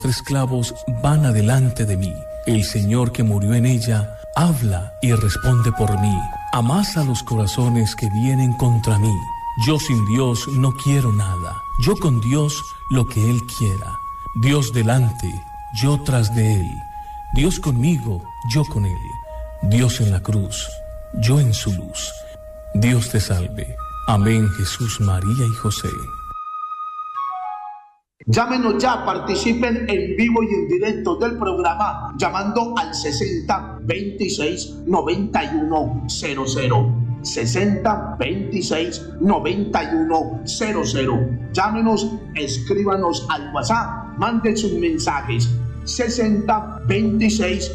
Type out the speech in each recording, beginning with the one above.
Tres clavos van adelante de mí. El Señor que murió en ella habla y responde por mí. Amasa los corazones que vienen contra mí. Yo sin Dios no quiero nada. Yo con Dios lo que Él quiera. Dios delante, yo tras de Él. Dios conmigo, yo con Él. Dios en la cruz, yo en su luz. Dios te salve. Amén, Jesús, María y José. Llámenos ya, participen en vivo y en directo del programa llamando al 60 26 91 00. 60 26 91 00. Llámenos, escríbanos al WhatsApp, manden sus mensajes. 60 26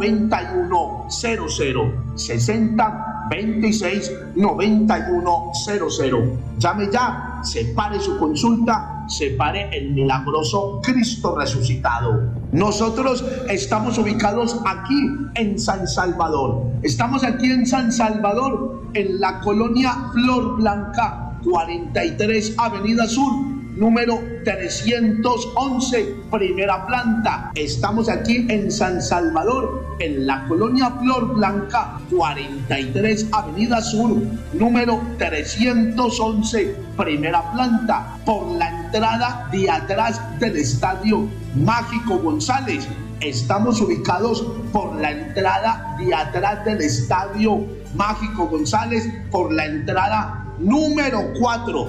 91 00. 60 26 91 00. Llame ya, separe su consulta, separe el milagroso Cristo resucitado. Nosotros estamos ubicados aquí en San Salvador. Estamos aquí en San Salvador, en la colonia Flor Blanca, 43 Avenida Sur, número 311, primera planta. Estamos aquí en San Salvador, en la colonia Flor Blanca, 43 Avenida Sur, número 311, primera planta, por la entrada de atrás del Estadio Mágico González. Estamos ubicados por la entrada de atrás del Estadio Mágico González, por la entrada número 4,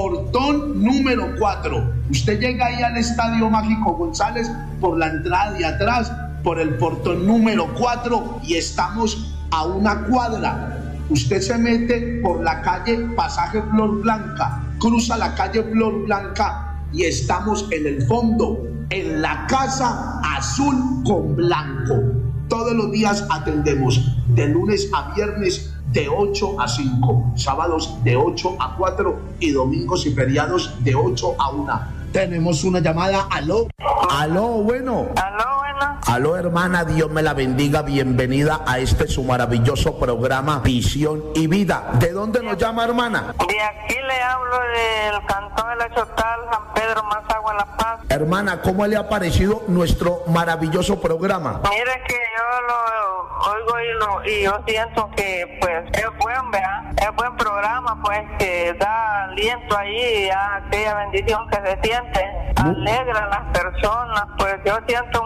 portón número 4. Usted llega ahí al Estadio Mágico González por la entrada de atrás, por el portón número 4, y estamos a una cuadra. Usted se mete por la calle Pasaje Flor Blanca, cruza la calle Flor Blanca y estamos en el fondo, en la Casa Azul con Blanco. Todos los días atendemos de lunes a viernes de 8 a 5, sábados de 8 a 4 y domingos y feriados de 8 a 1. Tenemos una llamada. Aló. Aló, bueno. Aló, bueno. Aló, hermana, Dios me la bendiga. Bienvenida a este su maravilloso programa Visión y Vida. ¿De dónde nos llama, hermana? De aquí le hablo del Cantón de la Chotal, San Pedro Mazagua, La Paz. Hermana, ¿cómo le ha parecido nuestro maravilloso programa? Mire que yo lo oigo y yo siento que pues es buen, ¿verdad? Es buen programa, pues, que da aliento ahí, aquella bendición que se siente, alegra a las personas, pues yo siento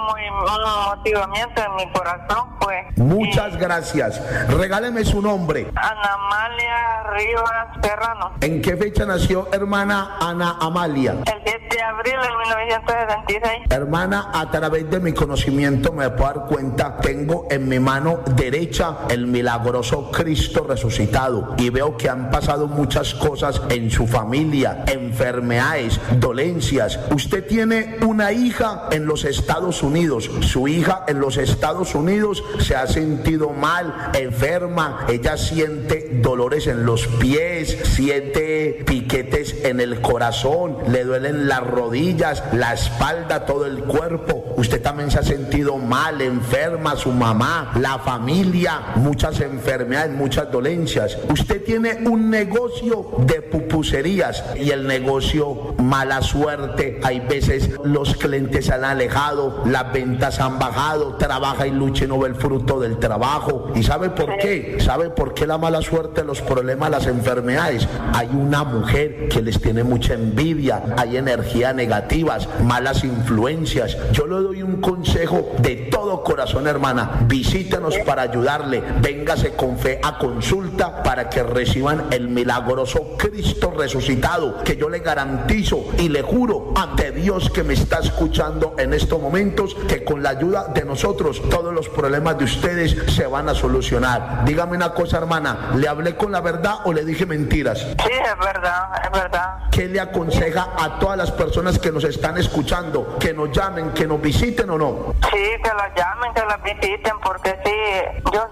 un motivamiento en mi corazón, pues. Muchas gracias. Regáleme su nombre. Ana Amalia Rivas Serrano. ¿En qué fecha nació, hermana Ana Amalia? El 10 de abril de 1976. Hermana, a través de mi conocimiento me puedo dar cuenta, tengo en mi mano derecha el milagroso Cristo resucitado y veo que han pasado muchas cosas en su familia, enfermedades, dolencias. Usted tiene una hija en los Estados Unidos. Su hija en los Estados Unidos se ha sentido mal, enferma. Ella siente dolores en los pies, siente piquetes en el corazón, le duelen las rodillas, la espalda, todo el cuerpo. Usted también se ha sentido mal, enferma, su mamá, la familia, muchas enfermedades, muchas dolencias. Usted tiene un negocio de pupuserías y el negocio, mala suerte. Hay veces los clientes se han alejado, las ventas han bajado, trabaja y lucha y no ve el fruto del trabajo. ¿Y sabe por qué? ¿Sabe por qué la mala suerte, los problemas, las enfermedades? Hay una mujer que les tiene mucha envidia, hay energías negativas, malas influencias. Yo le doy un consejo de todo corazón, hermana. Visítenos para ayudarle. Véngase con fe a consulta para que reciban el milagroso Cristo resucitado, que yo le garantizo y le juro ante Dios que me está escuchando en estos momentos, que con la ayuda de nosotros todos los problemas de ustedes se van a solucionar. Dígame una cosa, hermana, ¿le hablé con la verdad o le dije mentiras? Sí, es verdad, es verdad. ¿Qué le aconseja a todas las personas que nos están escuchando? ¿Que nos llamen, que nos visiten o no? Sí, que las llamen, que las visiten, porque sí, yo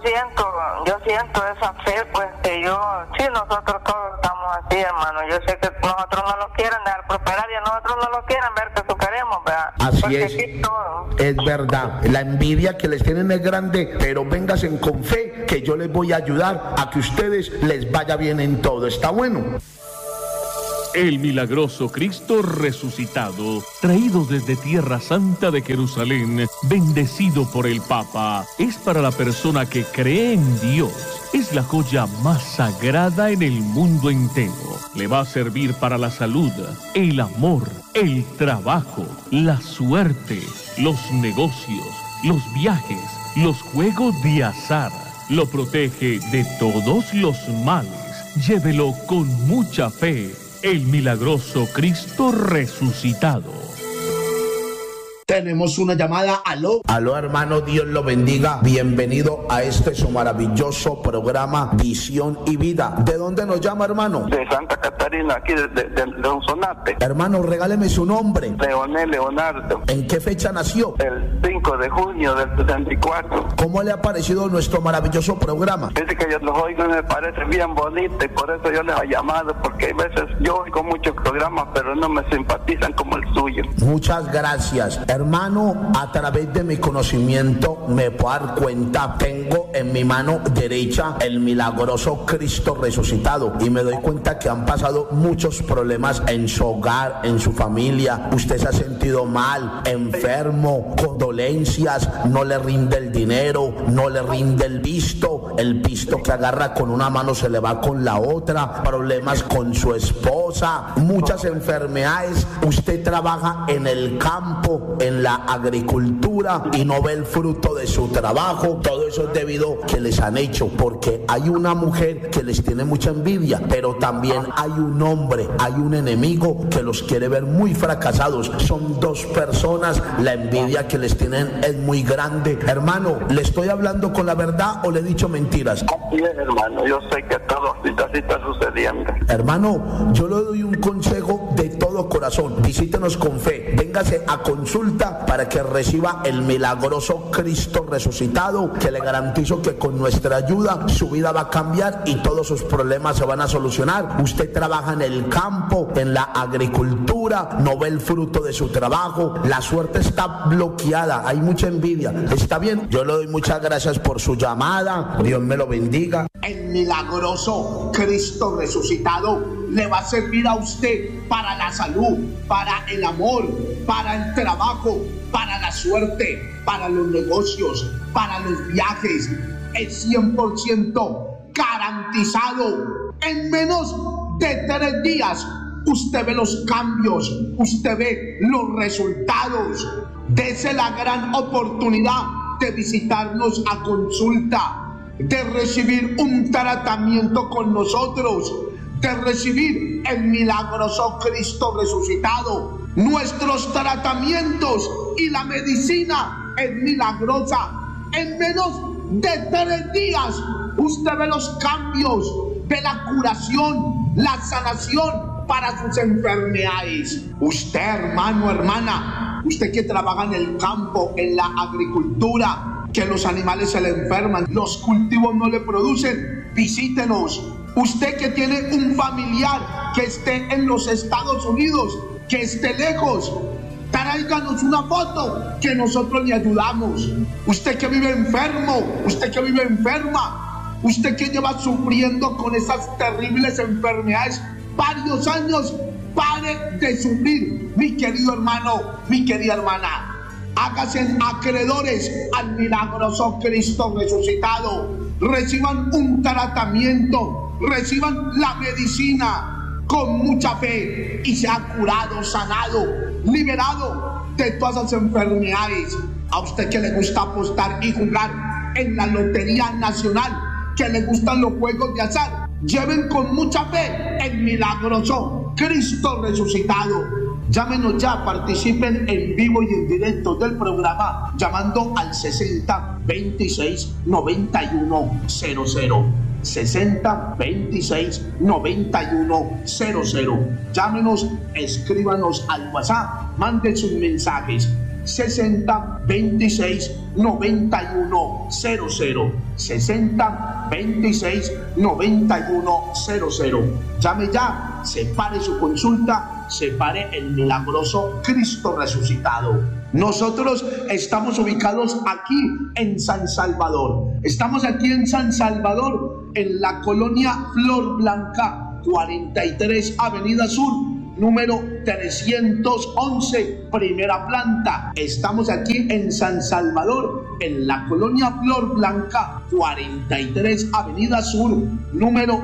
siento esa fe, pues que nosotros todos estamos así, hermano. Yo sé que nosotros no lo quieren dejar prosperar y a nosotros no lo quieren ver que superemos, ¿verdad? Así porque es. aquí todo. Es verdad, la envidia que les tienen es grande, pero vénganse con fe que yo les voy a ayudar a que ustedes les vaya bien en todo. ¿Está bueno? El milagroso Cristo resucitado, traído desde Tierra Santa de Jerusalén, bendecido por el Papa, es para la persona que cree en Dios. Es la joya más sagrada en el mundo entero. Le va a servir para la salud, el amor, el trabajo, la suerte, los negocios, los viajes, los juegos de azar. Lo protege de todos los males. Llévelo con mucha fe. El milagroso Cristo resucitado. Tenemos una llamada. Aló. Aló, hermano, Dios lo bendiga. Bienvenido a este su maravilloso programa Visión y Vida. ¿De dónde nos llama, hermano? De Santa Catarina, aquí de Sonsonate. Hermano, regáleme su nombre. Leonel Leonardo. ¿En qué fecha nació? El 5 de junio del 74. ¿Cómo le ha parecido nuestro maravilloso programa? Dice que yo los oigo y me parece bien bonito, y por eso yo les he llamado, porque hay veces yo oigo muchos programas, pero no me simpatizan como el suyo. Muchas gracias. Hermano, a través de mi conocimiento me puedo dar cuenta, tengo en mi mano derecha el milagroso Cristo resucitado, y me doy cuenta que han pasado muchos problemas en su hogar, en su familia. Usted se ha sentido mal, enfermo, con dolencias, no le rinde el dinero, no le rinde el pisto que agarra con una mano se le va con la otra, problemas con su esposa, muchas enfermedades. Usted trabaja en el campo, en la agricultura, y no ve el fruto de su trabajo. Todo eso es debido a que les han hecho, porque hay una mujer que les tiene mucha envidia, pero también hay un hombre, hay un enemigo que los quiere ver muy fracasados. Son dos personas, la envidia que les tienen es muy grande. Hermano, ¿le estoy hablando con la verdad o le he dicho mentiras? Bien, hermano, yo sé que todo así está sucediendo. Hermano, yo le doy un consejo de todo corazón: visítenos con fe, véngase a consulta para que reciba el milagroso Cristo resucitado, que le garantizo que con nuestra ayuda su vida va a cambiar y todos sus problemas se van a solucionar. Usted trabaja en el campo, en la agricultura, no ve el fruto de su trabajo, la suerte está bloqueada, hay mucha envidia. ¿Está bien? Yo le doy muchas gracias por su llamada, Dios me lo bendiga. El milagroso Cristo resucitado le va a servir a usted para la salud, para el amor, para el trabajo, para la suerte, para los negocios, para los viajes. Es 100% garantizado. En menos de 3 días usted ve los cambios, usted ve los resultados. Dese la gran oportunidad de visitarnos a consulta, de recibir un tratamiento con nosotros, de recibir el milagroso Cristo resucitado. Nuestros tratamientos y la medicina es milagrosa. En menos de 3 días usted ve los cambios, ve la curación, la sanación para sus enfermedades. Usted, hermano, hermana, usted que trabaja en el campo, en la agricultura, que los animales se le enferman, los cultivos no le producen, visítenos. Usted que tiene un familiar que esté en los Estados Unidos, que esté lejos, tráiganos una foto que nosotros le ayudamos. Usted que vive enfermo, usted que vive enferma, usted que lleva sufriendo con esas terribles enfermedades varios años, pare de sufrir, mi querido hermano, mi querida hermana. Háganse acreedores al milagroso Cristo resucitado. Reciban un tratamiento, reciban la medicina con mucha fe y sea curado, sanado, liberado de todas las enfermedades. A usted que le gusta apostar y jugar en la Lotería Nacional, que le gustan los juegos de azar, lleven con mucha fe el milagroso Cristo resucitado. Llámenos ya, participen en vivo y en directo del programa llamando al 60 26 91 00. 60 26 91 00. Llámenos, escríbanos al WhatsApp, manden sus mensajes. 60 26 91 00. 60 26 91 00. Llame ya, separe su consulta, separe el milagroso Cristo resucitado. Nosotros estamos ubicados aquí en San Salvador. Estamos aquí en San Salvador, en la colonia Flor Blanca, 43 Avenida Sur, número 311, primera planta. Estamos aquí en San Salvador, en la colonia Flor Blanca, 43 Avenida Sur, número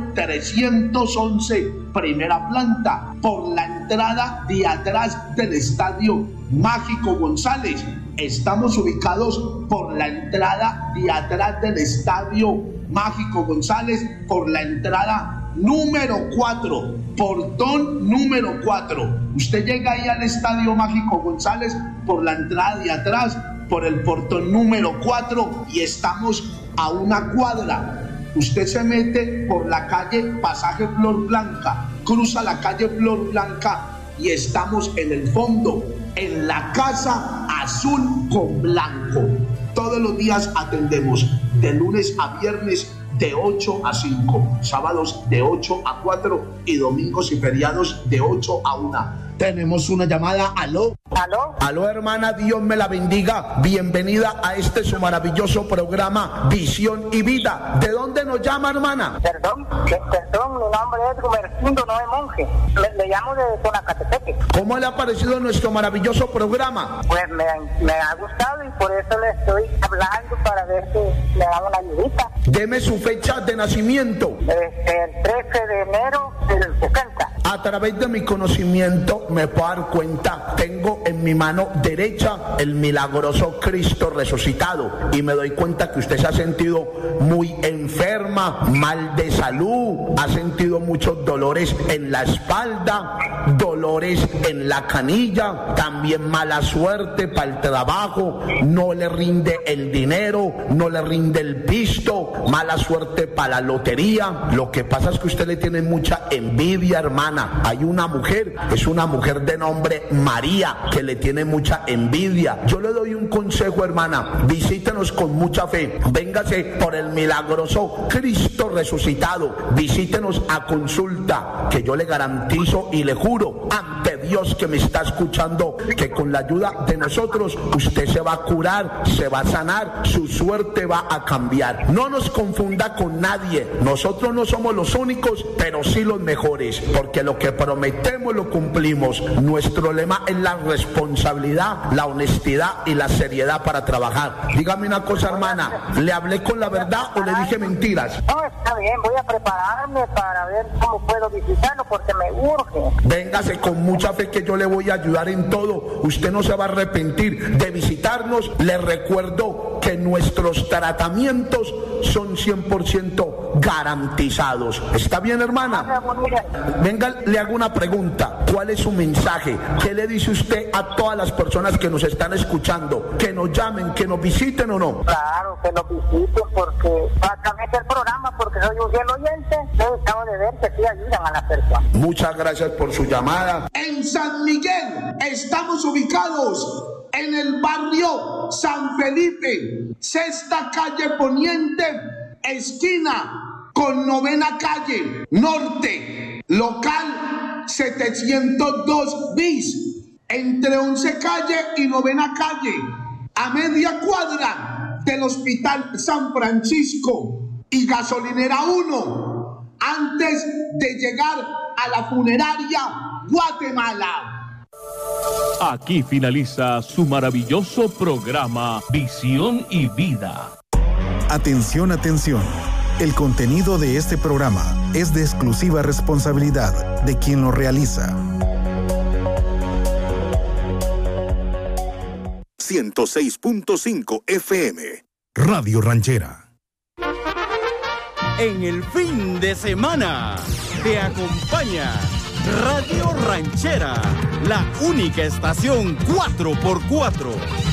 311, primera planta, por la entrada de atrás del Estadio Mágico González. Estamos ubicados por la entrada de atrás del Estadio Mágico González, por la entrada número 4, portón número 4. Usted llega ahí al Estadio Mágico González por la entrada de atrás, por el portón número 4, y estamos a una cuadra. Usted se mete por la calle Pasaje Flor Blanca, cruza la calle Flor Blanca y estamos en el fondo, en la Casa Azul con Blanco. Todos los días atendemos de lunes a viernes de 8 a 5, sábados de 8 a 4 y domingos y feriados de 8 a 1. Tenemos una llamada. ¿Aló? ¿Aló? Aló, hermana, Dios me la bendiga. Bienvenida a este su maravilloso programa Visión y Vida. ¿De dónde nos llama, hermana? Perdón, mi nombre es Gumercindo Noé Monje. Le llamo de Tonacatepeque. ¿Cómo le ha parecido nuestro maravilloso programa? Pues me ha gustado y por eso le estoy hablando para ver si le dan una ayudita. Deme su fecha de nacimiento. El 13 de enero del 70. A través de mi conocimiento me puedo dar cuenta, tengo en mi mano derecha el milagroso Cristo resucitado, y me doy cuenta que usted se ha sentido muy enferma, mal de salud, ha sentido muchos dolores en la espalda, dolores en la canilla, también mala suerte para el trabajo, no le rinde el dinero, no le rinde el pisto, mala suerte para la lotería. Lo que pasa es que usted le tiene mucha envidia, hermana. Hay una mujer, es una mujer de nombre María, que le tiene mucha envidia. Yo le doy un consejo, hermana, visítenos con mucha fe, véngase por el milagroso Cristo resucitado, visítenos a consulta, que yo le garantizo y le juro ante Dios que me está escuchando, que con la ayuda de nosotros usted se va a curar, se va a sanar, su suerte va a cambiar. No nos confunda con nadie, nosotros no somos los únicos, pero sí los mejores, porque lo que prometemos lo cumplimos. Nuestro lema es la responsabilidad, la honestidad y la seriedad para trabajar. Dígame una cosa, hermana, ¿le hablé con la verdad o le dije mentiras? No, está bien, voy a prepararme para ver cómo puedo visitarlo porque me urge. Véngase con mucha fe que yo le voy a ayudar en todo. Usted no se va a arrepentir de visitarnos. Le recuerdo que nuestros tratamientos son 100% garantizados. ¿Está bien, hermana? Venga, le hago una pregunta. ¿Cuál es su mensaje? ¿Qué le dice usted a todas las personas que nos están escuchando? ¿Que nos llamen, que nos visiten o no? Claro, que nos visiten porque básicamente el programa, porque soy un fiel oyente, yo acabo de ver que sí ayudan a la persona. Muchas gracias por su llamada. En San Miguel estamos ubicados en el barrio San Felipe, sexta calle Poniente, esquina con novena calle norte, local 702 bis, entre 11 calle y novena calle, a media cuadra del Hospital San Francisco y Gasolinera 1, antes de llegar a la funeraria Guatemala. Aquí finaliza su maravilloso programa Visión y Vida. Atención, atención. El contenido de este programa es de exclusiva responsabilidad de quien lo realiza. 106.5 FM, Radio Ranchera. En el fin de semana te acompaña Radio Ranchera, la única estación 4x4